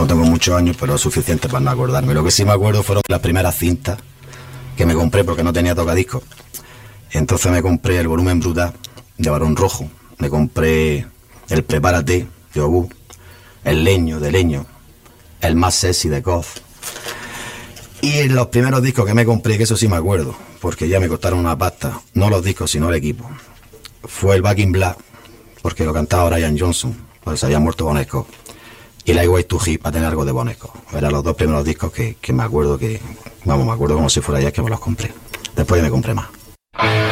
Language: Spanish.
No tengo muchos años, pero es suficiente para no acordarme. Lo que sí me acuerdo fueron las primeras cintas que me compré porque no tenía tocadiscos. Entonces me compré el Volumen Brutal de Barón Rojo, me compré el Prepárate de Obús, el Leño de Leño, el Más Sexy de Coz. Y los primeros discos que me compré, que eso sí me acuerdo, porque ya me costaron una pasta, no los discos sino el equipo, fue el Back in Black, porque lo cantaba Brian Johnson, porque se había muerto Bon Scott, y la Highway to Hip para tener algo de Bon Scott. Eran los dos primeros discos que me acuerdo me acuerdo como si fuera ayer que me los compré. Después me compré más.